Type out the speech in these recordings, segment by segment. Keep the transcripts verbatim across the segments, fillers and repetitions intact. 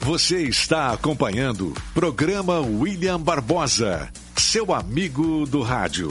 Você está acompanhando o programa William Barbosa, seu amigo do rádio.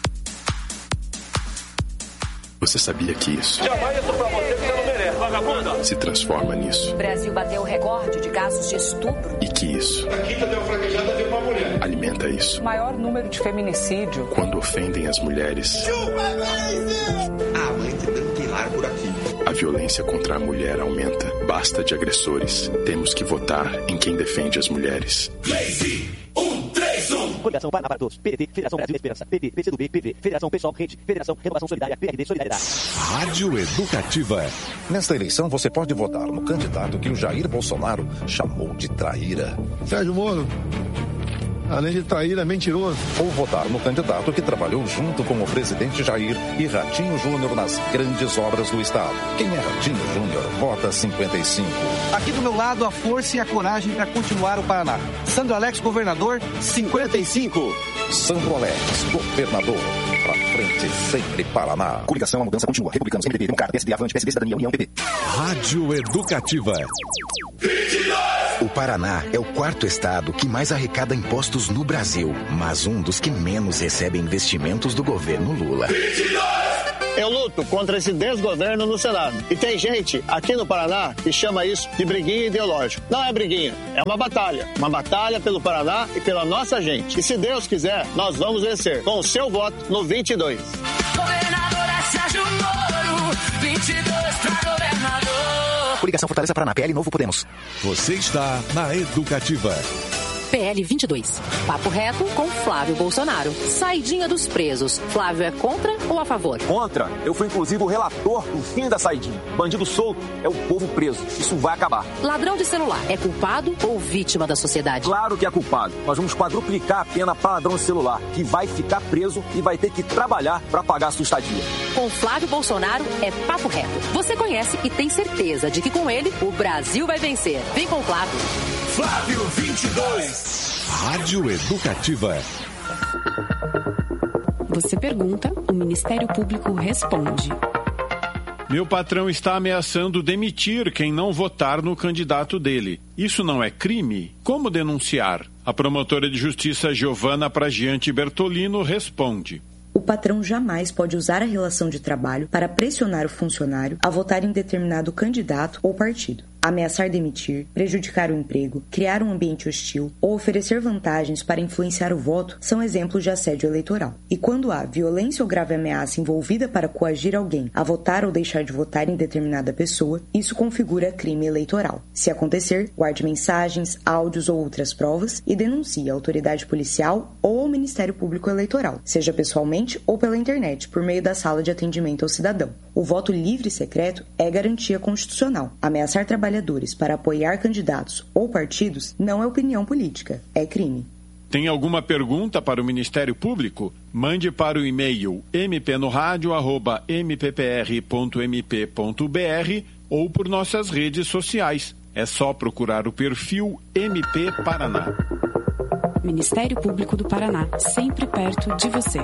Você sabia que isso jamais isso pra você que você não merece, vagabunda. Se transforma nisso. O Brasil bateu o recorde de casos de estupro. E que isso A quinta deu fraquejada, deu uma mulher. Alimenta isso. O maior número de feminicídio. Quando ofendem as mulheres. Ah, mãe, tem tanto que ir por aqui. A violência contra a mulher aumenta. Basta de agressores. Temos que votar em quem defende as mulheres. Lazy, um, três, um. Coligação Paraná para Todos, P D T, Federação Brasil Esperança, P T, P C do B, P V, Federação Pessoal, Rede, Federação Renovação Solidária, P R D, Solidariedade. Rádio Educativa. Nesta eleição, você pode votar no candidato que o Jair Bolsonaro chamou de traíra. Sérgio Moro, além de traíra, é mentiroso. Ou votar no candidato que trabalhou junto com o presidente Jair e Ratinho Júnior nas grandes obras do Estado. Quem é Ratinho Júnior? Vota cinquenta e cinco. Aqui do meu lado, a força e a coragem para continuar o Paraná. Sandro Alex, governador, cinquenta e cinco. Sandro Alex, governador. Pra frente, sempre Paraná. Coligação, a mudança continua. Republicanos, M D B, Democrata, P S D, Avante, P S D, Cidadania, União, P P. Rádio Educativa. O Paraná é o quarto estado que mais arrecada impostos no Brasil, mas um dos que menos recebe investimentos do governo Lula. Eu luto contra esse desgoverno no Senado. E tem gente aqui no Paraná que chama isso de briguinha ideológica. Não é briguinha, é uma batalha. Uma batalha pelo Paraná e pela nossa gente. E se Deus quiser, nós vamos vencer com o seu voto no vinte e dois. Governador é Sérgio Moro, vinte e dois pra governador. Coligação Fortaleza Paraná, P L Novo Podemos. Você está na Educativa. P L vinte e dois. Papo reto com Flávio Bolsonaro. Saidinha dos presos. Flávio é contra ou a favor? Contra. Eu fui inclusive o relator do fim da saidinha. Bandido solto é o povo preso. Isso vai acabar. Ladrão de celular é culpado ou vítima da sociedade? Claro que é culpado. Nós vamos quadruplicar a pena para ladrão de celular, que vai ficar preso e vai ter que trabalhar para pagar a sua estadia. Com Flávio Bolsonaro é papo reto. Você conhece e tem certeza de que com ele o Brasil vai vencer. Vem com o Flávio. Flávio vinte e dois. Rádio Educativa. Você pergunta, o Ministério Público responde. Meu patrão está ameaçando demitir quem não votar no candidato dele. Isso não é crime? Como denunciar? A promotora de justiça Giovana Pragiante Bertolino responde. O patrão jamais pode usar a relação de trabalho para pressionar o funcionário a votar em determinado candidato ou partido. Ameaçar demitir, prejudicar o emprego, criar um ambiente hostil ou oferecer vantagens para influenciar o voto são exemplos de assédio eleitoral. E quando há violência ou grave ameaça envolvida para coagir alguém a votar ou deixar de votar em determinada pessoa, isso configura crime eleitoral. Se acontecer, guarde mensagens, áudios ou outras provas e denuncie a autoridade policial ou ao Ministério Público Eleitoral, seja pessoalmente ou pela internet, por meio da sala de atendimento ao cidadão. O voto livre e secreto é garantia constitucional. Ameaçar trabalhadores para apoiar candidatos ou partidos não é opinião política, é crime. Tem alguma pergunta para o Ministério Público? Mande para o e-mail m p no rádio arroba m p p r ponto m p ponto b r ou por nossas redes sociais. É só procurar o perfil M P Paraná. Ministério Público do Paraná, sempre perto de você.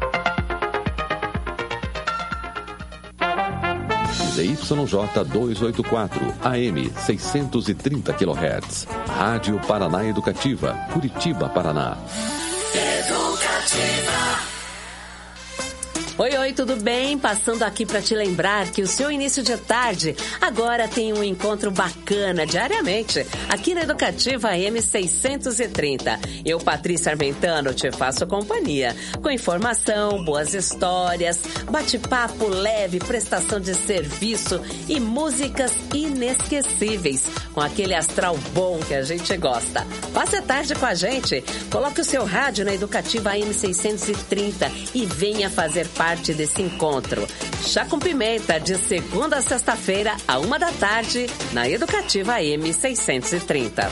Z Y J duzentos e oitenta e quatro, A M seiscentos e trinta quilohertz. Rádio Paraná Educativa, Curitiba, Paraná. Educativa. Oi, oi, tudo bem? Passando aqui para te lembrar que o seu início de tarde agora tem um encontro bacana diariamente aqui na Educativa A M seiscentos e trinta. Eu, Patrícia Armentano, te faço companhia com informação, boas histórias, bate-papo leve, prestação de serviço e músicas inesquecíveis com aquele astral bom que a gente gosta. Passe a tarde com a gente, coloque o seu rádio na Educativa A M seiscentos e trinta e venha fazer parte desse encontro. Chá com Pimenta, de segunda a sexta-feira, a uma da tarde, na Educativa A M seiscentos e trinta.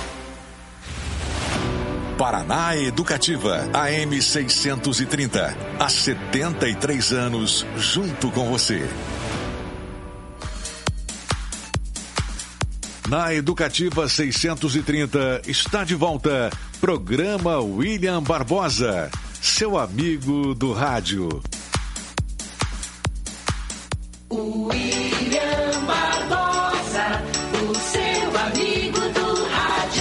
Paraná Educativa, A M seiscentos e trinta. Há setenta e três anos, junto com você. Na Educativa seiscentos e trinta, está de volta, programa William Barbosa, seu amigo do rádio. William Barbosa, o seu amigo do rádio.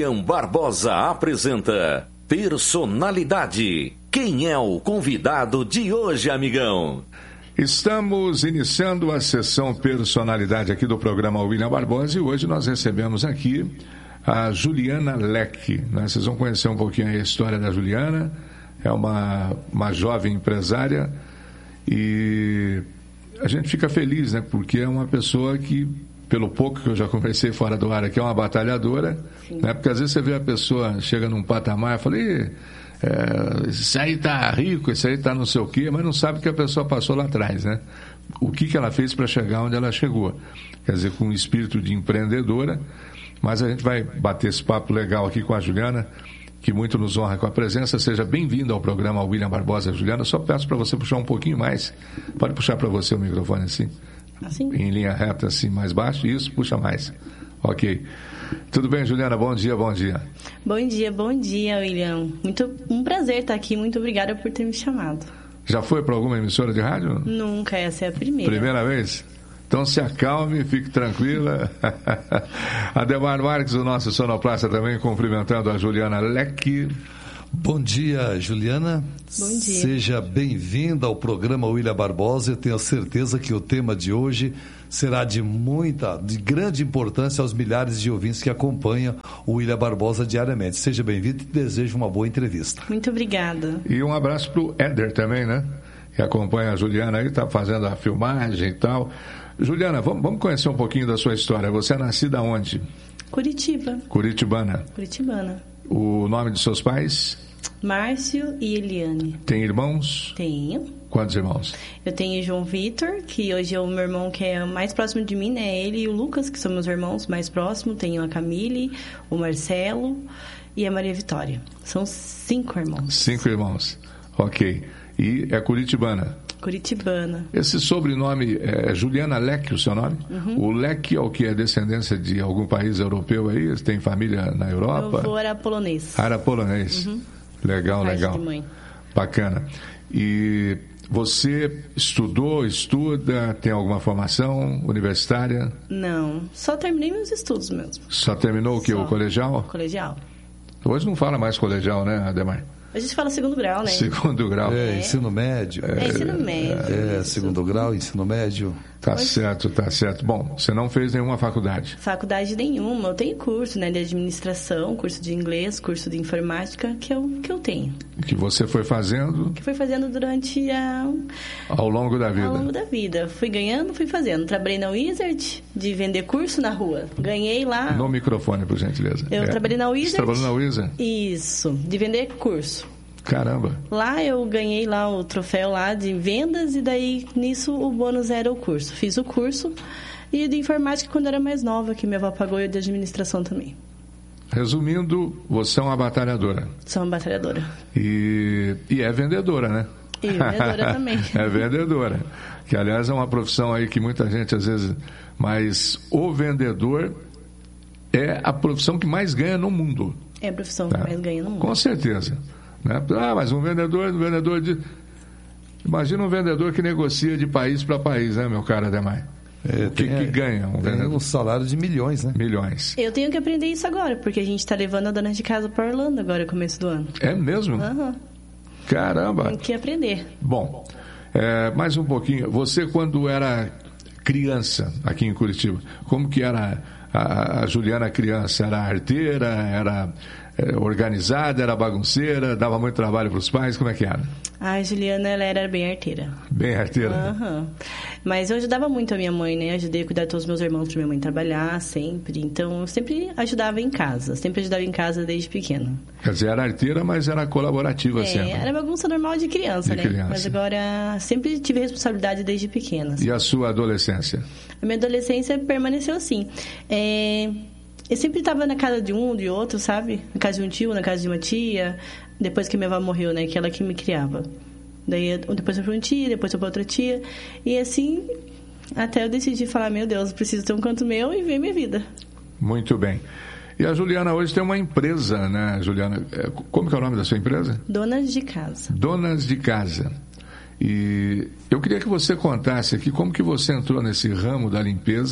William Barbosa apresenta Personalidade. Quem é o convidado de hoje, amigão? Estamos iniciando a sessão Personalidade aqui do programa William Barbosa e hoje nós recebemos aqui a Juliana Leck. Né? Vocês vão conhecer um pouquinho a história da Juliana. É uma, uma jovem empresária e a gente fica feliz, né? Porque é uma pessoa que, pelo pouco que eu já conversei fora do ar aqui, é uma batalhadora, né? Porque às vezes você vê a pessoa, chega num patamar e fala, é, esse aí tá rico, esse aí tá não sei o quê, mas não sabe o que a pessoa passou lá atrás, né? O que, que ela fez para chegar onde ela chegou. Quer dizer, com um espírito de empreendedora, mas a gente vai bater esse papo legal aqui com a Juliana, que muito nos honra com a presença. Seja bem-vindo ao programa William Barbosa. Juliana, só peço para você puxar um pouquinho mais. Pode puxar para você o microfone assim? Assim? Em linha reta, assim, mais baixo. Isso, puxa mais. Ok. Tudo bem, Juliana? Bom dia, bom dia. Bom dia, bom dia, William. Muito, um prazer estar aqui. Muito obrigada por ter me chamado. Já foi para alguma emissora de rádio? Nunca, essa é a primeira. Primeira vez? Então se acalme, fique tranquila. Ademar Marques, o nosso sonoplasta, também cumprimentando a Juliana Leck. Bom dia, Juliana. Bom dia. Seja bem-vinda ao programa William Barbosa. Eu tenho certeza que o tema de hoje será de muita, de grande importância aos milhares de ouvintes que acompanham o William Barbosa diariamente. Seja bem-vindo e desejo uma boa entrevista. Muito obrigada. E um abraço para o Éder também, né? Que acompanha a Juliana aí, está fazendo a filmagem e tal. Juliana, vamos, vamos conhecer um pouquinho da sua história. Você é nascida onde? Curitiba. Curitibana. Curitibana. O nome de seus pais? Márcio e Eliane. Tem irmãos? Tenho. Quantos irmãos? Eu tenho João Vitor, que hoje é o meu irmão que é mais próximo de mim, né? Ele e o Lucas, que são meus irmãos mais próximos. Tenho a Camille, o Marcelo e a Maria Vitória. São cinco irmãos. Cinco irmãos. Ok. E é curitibana? Curitibana. Esse sobrenome é Juliana Leck, o seu nome? Uhum. O Leck é o que? É descendência de algum país europeu aí? Tem família na Europa? Meu avô era polonês. Ah, era polonês. Uhum. Legal, Pai legal. De mãe. Bacana. E você estudou, estuda, tem alguma formação universitária? Não, só terminei meus estudos mesmo. Só terminou o que? O colegial? Colegial. Hoje não fala mais colegial, né, Ademar? A gente fala segundo grau, né? Segundo grau. É, é. ensino médio. É, é ensino médio. É, é segundo grau, ensino médio. Tá Mas... certo, tá certo. Bom, você não fez nenhuma faculdade? Faculdade nenhuma. Eu tenho curso, né, de administração, curso de inglês, curso de informática, que eu, que eu tenho. Que você foi fazendo? Que foi fazendo durante a... Ao longo da vida? Ao longo da vida. Fui ganhando, fui fazendo. Trabalhei na Wizard, de vender curso na rua. Ganhei lá... No microfone, por gentileza. Eu é. trabalhei na Wizard. Você trabalhou na Wizard? Isso, de vender curso. Caramba. Lá eu ganhei lá o troféu lá de vendas e daí nisso o bônus era o curso. Fiz o curso e de informática quando era mais nova, que minha avó pagou, e de administração também. Resumindo, você é uma batalhadora. Sou uma batalhadora. E, e é vendedora, né? E vendedora também. É vendedora. Que, aliás, é uma profissão aí que muita gente, às vezes... Mas o vendedor é a profissão que mais ganha no mundo. É a profissão tá? que mais ganha no mundo. Com certeza. Né? Ah, mas um vendedor, um vendedor de... Imagina um vendedor que negocia de país para país, né, meu caro Ademar? É, o que, tem, que ganha um vendedor? Tem um salário de milhões, né? Milhões. Eu tenho que aprender isso agora, porque a gente está levando a dona de casa para Orlando agora, no começo do ano. É mesmo? Uhum. Caramba! Tem que aprender. Bom, é, mais um pouquinho. Você, quando era criança aqui em Curitiba, como que era a, a Juliana criança? Era arteira? Era... É, organizada, era bagunceira, dava muito trabalho para os pais, como é que era? A Juliana, ela era bem arteira. Bem arteira? Uhum. Mas eu ajudava muito a minha mãe, né? Ajudei a cuidar de todos os meus irmãos para minha mãe trabalhar, sempre. Então, eu sempre ajudava em casa, sempre ajudava em casa desde pequena. Quer dizer, era arteira, mas era colaborativa é, sempre. Era bagunça normal de criança, de né? Criança. Mas agora, sempre tive responsabilidade desde pequena. E a sua adolescência? A minha adolescência permaneceu assim. É... Eu sempre estava na casa de um, de outro, sabe? Na casa de um tio, na casa de uma tia. Depois que minha avó morreu, né? Que ela que me criava. Daí, depois eu fui uma tia, depois eu fui outra tia. E assim, até eu decidi falar, meu Deus, preciso ter um canto meu e ver minha vida. Muito bem. E a Juliana hoje tem uma empresa, né, Juliana? Como que é o nome da sua empresa? Donas de Casa. Donas de Casa. E eu queria que você contasse aqui como que você entrou nesse ramo da limpeza,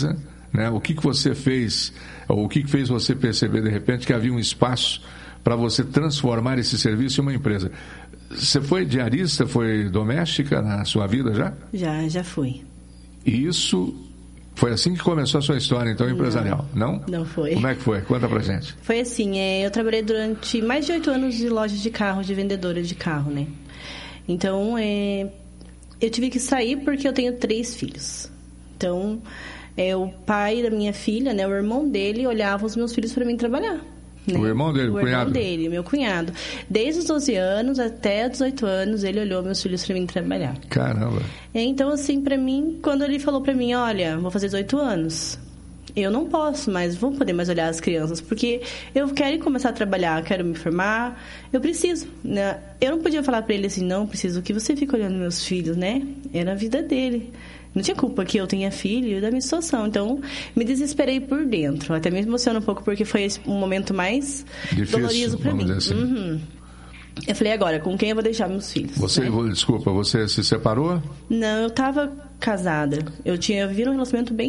né? O que, que você fez, ou o que, que fez você perceber, de repente, que havia um espaço para você transformar esse serviço em uma empresa? Você foi diarista, foi doméstica na sua vida já? Já, já fui. E isso foi assim que começou a sua história, então, empresarial, não? Não foi. Como é que foi? Conta pra gente. Foi assim, é, eu trabalhei durante mais de oito anos de loja de carro, de vendedora de carro, né? Então, é, eu tive que sair porque eu tenho três filhos. Então, é, o pai da minha filha, né, o irmão dele, olhava os meus filhos para mim trabalhar. Né? O irmão dele, o, o cunhado? O irmão dele, meu cunhado. Desde os doze anos até os dezoito anos, ele olhou meus filhos para mim trabalhar. Caramba! Então, assim, para mim, quando ele falou para mim, olha, vou fazer dezoito anos, eu não posso mais, vou poder mais olhar as crianças, porque eu quero começar a trabalhar, quero me formar, eu preciso, né? Eu não podia falar para ele assim, não, preciso que você fique olhando meus filhos, né? Era a vida dele. Não tinha culpa que eu tenha filho da minha situação. Então, me desesperei por dentro. Até me emociona um pouco, porque foi esse um momento mais difícil, dolorido para mim. Assim. Uhum. Eu falei, agora, com quem eu vou deixar meus filhos? Você, né? Desculpa, você se separou? Não, eu estava casada. Eu tinha eu vi um relacionamento bem